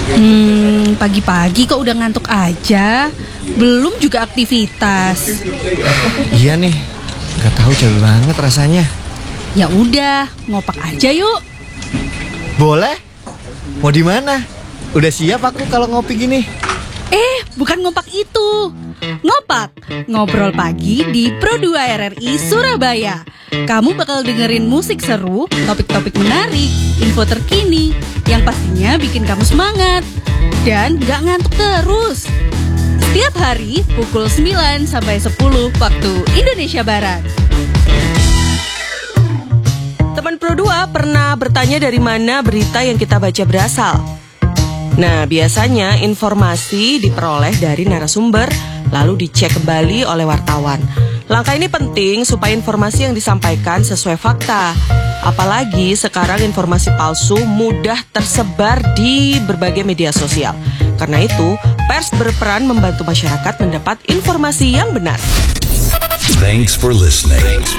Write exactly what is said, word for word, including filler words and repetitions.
Hmm, pagi-pagi kok udah ngantuk aja. Belum juga aktivitas. Iya nih, gak tahu capek banget rasanya. Ya udah, ngopak aja yuk. Boleh? Mau di mana? Udah siap aku kalau ngopi gini. Eh, bukan ngopak itu. Ngopak, ngobrol pagi di Pro dua R R I Surabaya. Kamu bakal dengerin musik seru, topik-topik menarik, info terkini, yang pastinya bikin kamu semangat dan gak ngantuk terus. Setiap hari pukul sembilan sampai sepuluh waktu Indonesia Barat. Teman Pro dua pernah bertanya dari mana berita yang kita baca berasal. Nah, biasanya informasi diperoleh dari narasumber, lalu dicek kembali oleh wartawan. Langkah ini penting supaya informasi yang disampaikan sesuai fakta. Apalagi sekarang informasi palsu mudah tersebar di berbagai media sosial. Karena itu, pers berperan membantu masyarakat mendapat informasi yang benar. Thanks for listening.